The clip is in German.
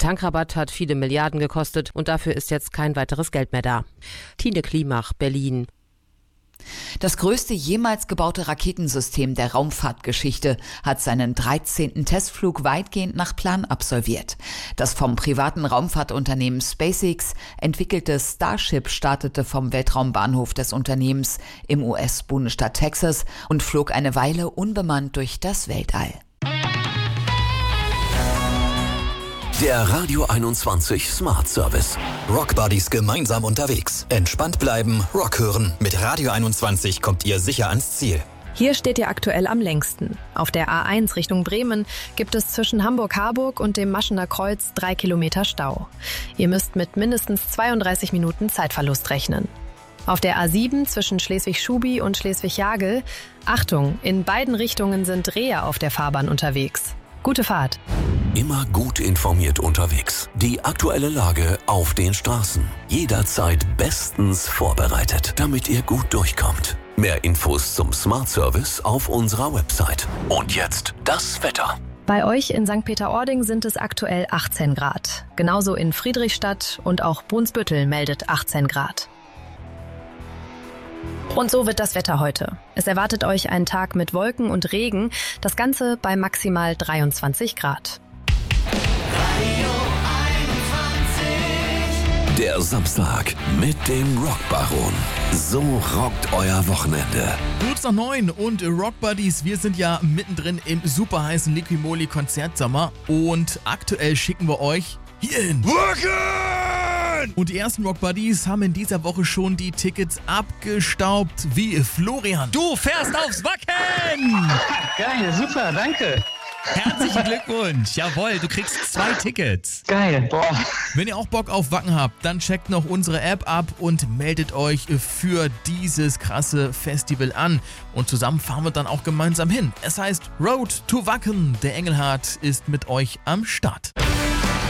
Tankrabatt hat viele Milliarden gekostet und dafür ist jetzt kein weiteres Geld mehr da. Tine Klimach, Berlin. Das größte jemals gebaute Raketensystem der Raumfahrtgeschichte hat seinen 13. Testflug weitgehend nach Plan absolviert. Das vom privaten Raumfahrtunternehmen SpaceX entwickelte Starship startete vom Weltraumbahnhof des Unternehmens im US-Bundesstaat Texas und flog eine Weile unbemannt durch das Weltall. Der Radio 21 Smart Service. Rock Buddies gemeinsam unterwegs. Entspannt bleiben, Rock hören. Mit Radio 21 kommt ihr sicher ans Ziel. Hier steht ihr aktuell am längsten. Auf der A1 Richtung Bremen gibt es zwischen Hamburg-Harburg und dem Maschener Kreuz 3 Kilometer Stau. Ihr müsst mit mindestens 32 Minuten Zeitverlust rechnen. Auf der A7 zwischen Schleswig-Schubi und Schleswig-Jagel, Achtung, in beiden Richtungen sind Rehe auf der Fahrbahn unterwegs. Gute Fahrt. Immer gut informiert unterwegs. Die aktuelle Lage auf den Straßen. Jederzeit bestens vorbereitet, damit ihr gut durchkommt. Mehr Infos zum Smart Service auf unserer Website. Und jetzt das Wetter. Bei euch in St. Peter-Ording sind es aktuell 18 Grad. Genauso in Friedrichstadt und auch Brunsbüttel meldet 18 Grad. Und so wird das Wetter heute. Es erwartet euch ein Tag mit Wolken und Regen, das Ganze bei maximal 23 Grad. Der Samstag mit dem Rockbaron. So rockt euer Wochenende. Kurz nach 9 und Rock Buddies, wir sind ja mittendrin im super heißen Liquimoli Konzertsommer und aktuell schicken wir euch hierhin. Wacken! Und die ersten Rock Buddies haben in dieser Woche schon die Tickets abgestaubt, wie Florian. Du fährst aufs Wacken! Geil, super, danke. Herzlichen Glückwunsch. Jawohl, du kriegst 2 Tickets. Geil, boah. Wenn ihr auch Bock auf Wacken habt, dann checkt noch unsere App ab und meldet euch für dieses krasse Festival an. Und zusammen fahren wir dann auch gemeinsam hin. Es heißt Road to Wacken. Der Engelhardt ist mit euch am Start.